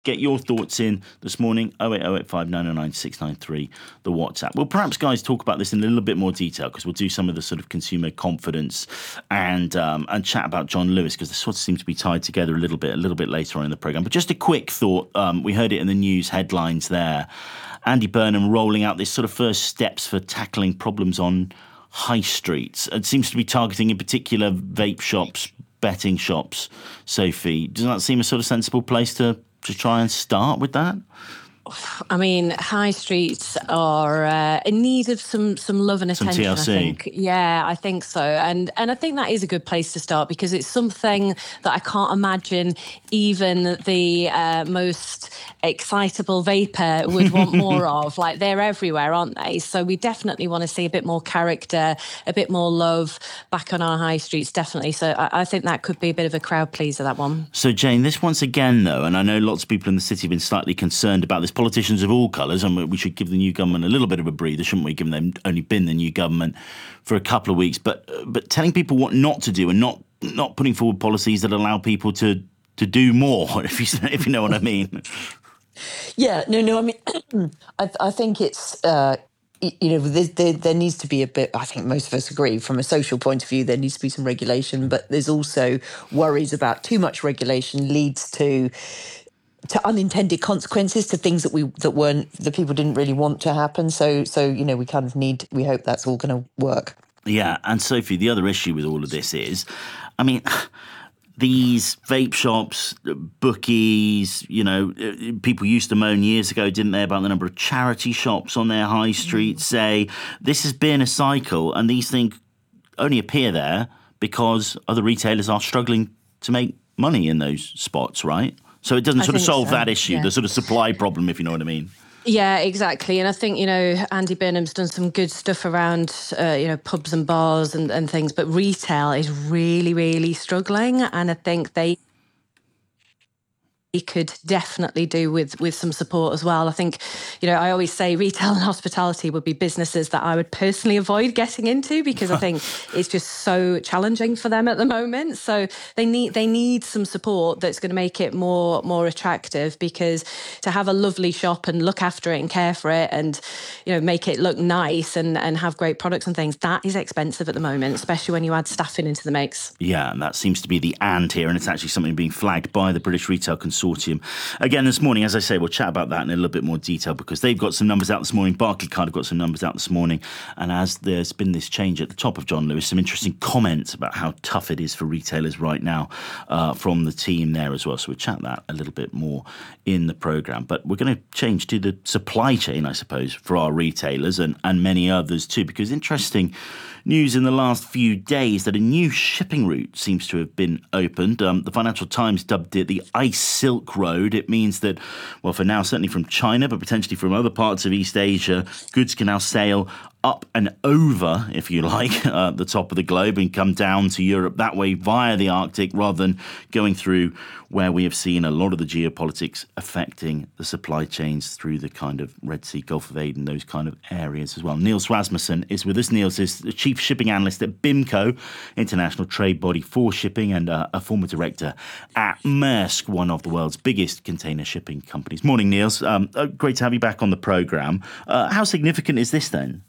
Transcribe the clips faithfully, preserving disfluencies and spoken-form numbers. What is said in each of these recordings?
get your thoughts in this morning. oh eight oh eight five nine oh nine six nine three, the WhatsApp. We'll perhaps, guys, talk about this in a little bit more detail because we'll do some of the sort of consumer confidence and um, and chat about John Lewis because they sort of seem to be tied together a little bit, a little bit later on in the programme. But just a quick thought. Um, we heard it in the news headlines there. Andy Burnham rolling out this sort of first steps for tackling problems on high streets. It seems to be targeting in particular vape shops, betting shops. Sophie, does that seem a sort of sensible place to to try and start with that? I mean, high streets are uh, in need of some some love and attention. Some T L C. I think, yeah, I think so, and and I think that is a good place to start because it's something that I can't imagine even the uh, most excitable vapor would want more of. Like they're everywhere, aren't they? So we definitely want to see a bit more character, a bit more love back on our high streets. Definitely. So I, I think that could be a bit of a crowd pleaser, that one. So Jane, this once again though, and I know lots of people in the city have been slightly concerned about this. Politicians of all colours, and we should give the new government a little bit of a breather, shouldn't we, given they've only been the new government for a couple of weeks, but but telling people what not to do and not not putting forward policies that allow people to to do more, if you if you know what I mean. Yeah, no, no, I mean, I, I think it's, uh, you know, there, there, there needs to be a bit, I think most of us agree, from a social point of view, there needs to be some regulation, but there's also worries about too much regulation leads to to unintended consequences, to things that we that weren't that people didn't really want to happen. So so you know we kind of need we hope that's all going to work. Yeah, and Sophie, the other issue with all of this is, I mean, these vape shops, bookies, you know, people used to moan years ago, didn't they, about the number of charity shops on their high street. Say this has been a cycle, and these things only appear there because other retailers are struggling to make money in those spots, right? So it doesn't I sort of solve so. that issue, yeah. the sort of supply problem, if you know what I mean. Yeah, exactly. And I think, you know, Andy Burnham's done some good stuff around, uh, you know, pubs and bars and, and things, but retail is really, really struggling. And I think they could definitely do with with some support as well. I think, you know, I always say retail and hospitality would be businesses that I would personally avoid getting into because I think it's just so challenging for them at the moment. So they need they need some support that's going to make it more more attractive, because to have a lovely shop and look after it and care for it and, you know, make it look nice and, and have great products and things, that is expensive at the moment, especially when you add staffing into the mix. Yeah, and that seems to be the and here, and it's actually something being flagged by the British Retail Consortium. Again this morning, as I say, we'll chat about that in a little bit more detail because they've got some numbers out this morning. Barclaycard have got some numbers out this morning. And as there's been this change at the top of John Lewis, some interesting comments about how tough it is for retailers right now uh, from the team there as well. So we'll chat that a little bit more in the programme. But we're going to change to the supply chain, I suppose, for our retailers and, and many others too, because interesting news in the last few days that a new shipping route seems to have been opened. Um, the Financial Times dubbed it the Ice Silk Road. It means that, well, for now, certainly from China, but potentially from other parts of East Asia, goods can now sail up and over, if you like, uh, the top of the globe and come down to Europe that way via the Arctic rather than going through where we have seen a lot of the geopolitics affecting the supply chains through the kind of Red Sea, Gulf of Aden, those kind of areas as well. Niels Rasmussen is with us. Niels is the Chief Shipping Analyst at BIMCO, International Trade Body for Shipping, and uh, a former director at Maersk, one of the world's biggest container shipping companies. Morning, Niels. Um, uh, great to have you back on the programme. Uh, how significant is this then?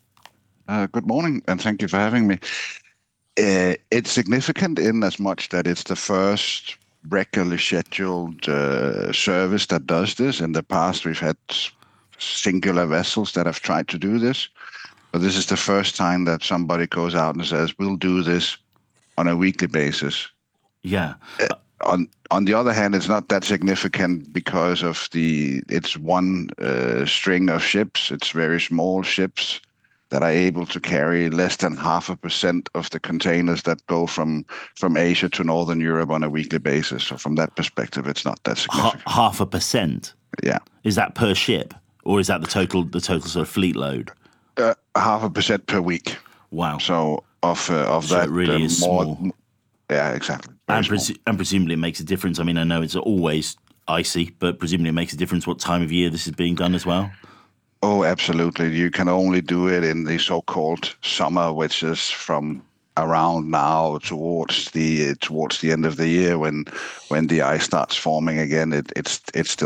Uh, good morning, and thank you for having me. Uh, it's significant in as much that it's the first regularly scheduled uh, service that does this. In the past, we've had singular vessels that have tried to do this, but this is the first time that somebody goes out and says, we'll do this on a weekly basis. Yeah. Uh, on on the other hand, it's not that significant because of the, it's one uh, string of ships. It's very small ships that are able to carry less than half a percent of the containers that go from from Asia to Northern Europe on a weekly basis. So from that perspective, it's not that significant. H- half a percent? Yeah. Is that per ship? Or is that the total the total sort of fleet load? Uh, half a percent per week. Wow. So of, uh, of so that... it really uh, is more, small. Yeah, exactly. And, presu- and presumably it makes a difference. I mean, I know it's always icy, but presumably it makes a difference what time of year this is being done as well? Oh, absolutely. You can only do it in the so-called summer, which is from around now towards the towards the end of the year when when the ice starts forming again. It, it's it's still